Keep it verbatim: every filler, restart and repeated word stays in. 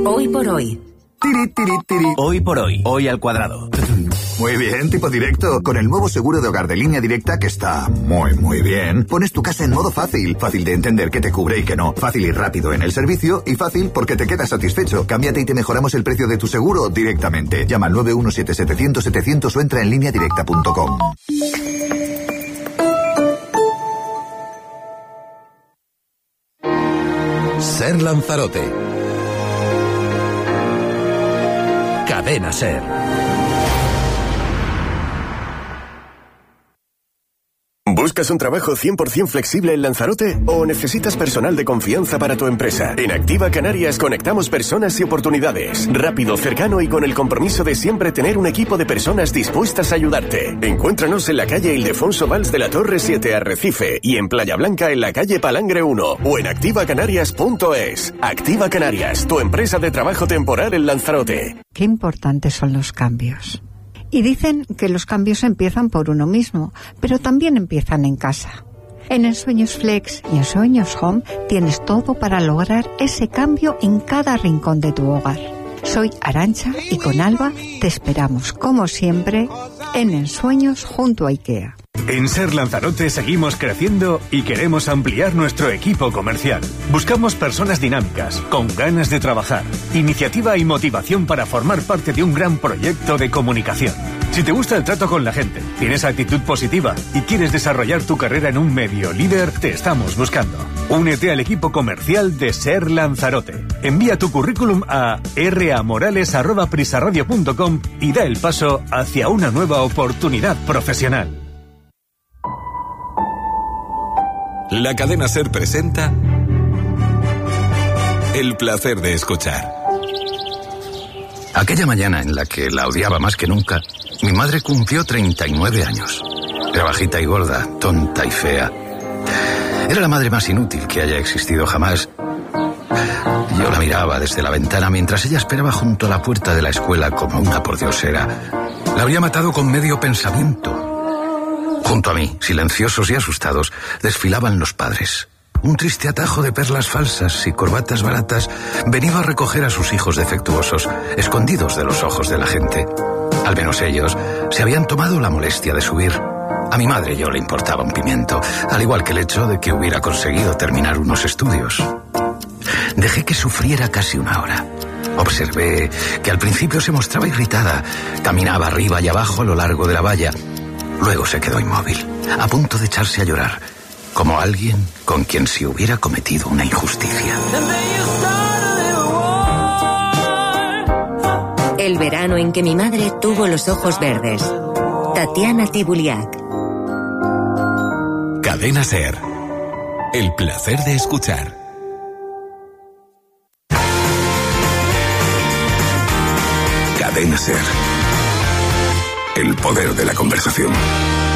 Hoy por hoy. Tiri, tiri, tiri. Hoy por hoy. Hoy al cuadrado. Muy bien, tipo directo. Con el nuevo seguro de hogar de Línea Directa, que está muy, muy bien, pones tu casa en modo fácil. Fácil de entender qué te cubre y qué no. Fácil y rápido en el servicio. Y fácil porque te quedas satisfecho. Cámbiate y te mejoramos el precio de tu seguro directamente. Llama al nueve uno siete siete cero cero siete cero cero o entra en línea directa punto com. Ser Lanzarote. Cadena Ser. ¿Buscas un trabajo cien por ciento flexible en Lanzarote o necesitas personal de confianza para tu empresa? En Activa Canarias conectamos personas y oportunidades. Rápido, cercano y con el compromiso de siempre tener un equipo de personas dispuestas a ayudarte. Encuéntranos en la calle Ildefonso Valls de la Torre siete, Arrecife, y en Playa Blanca en la calle Palangre uno o en activa canarias punto es. Activa Canarias, tu empresa de trabajo temporal en Lanzarote. Qué importantes son los cambios. Y dicen que los cambios empiezan por uno mismo, pero también empiezan en casa. En Ensueños Flex y Ensueños Home tienes todo para lograr ese cambio en cada rincón de tu hogar. Soy Arantxa y con Alba te esperamos, como siempre, en Ensueños junto a IKEA. En Ser Lanzarote seguimos creciendo y queremos ampliar nuestro equipo comercial. Buscamos personas dinámicas, con ganas de trabajar, iniciativa y motivación para formar parte de un gran proyecto de comunicación. Si te gusta el trato con la gente, tienes actitud positiva y quieres desarrollar tu carrera en un medio líder, te estamos buscando. Únete al equipo comercial de Ser Lanzarote. Envía tu currículum a r a morales arroba prisaradio punto com y da el paso hacia una nueva oportunidad profesional. La cadena Ser presenta El placer de escuchar. Aquella mañana en la que la odiaba más que nunca, mi madre cumplió treinta y nueve años. Era bajita y gorda, tonta y fea. Era la madre más inútil que haya existido jamás. Yo la miraba desde la ventana mientras ella esperaba junto a la puerta de la escuela como una pordiosera. La habría matado con medio pensamiento. Junto a mí, silenciosos y asustados, desfilaban los padres. Un triste atajo de perlas falsas y corbatas baratas venido a recoger a sus hijos defectuosos, escondidos de los ojos de la gente. Al menos ellos se habían tomado la molestia de subir. A mi madre yo le importaba un pimiento, al igual que el hecho de que hubiera conseguido terminar unos estudios. Dejé que sufriera casi una hora. Observé que al principio se mostraba irritada, caminaba arriba y abajo a lo largo de la valla. Luego se quedó inmóvil, a punto de echarse a llorar, como alguien con quien se hubiera cometido una injusticia. El verano en que mi madre tuvo los ojos verdes. Tatiana Tibuliak. Cadena Ser. El placer de escuchar. Cadena Ser. El poder de la conversación.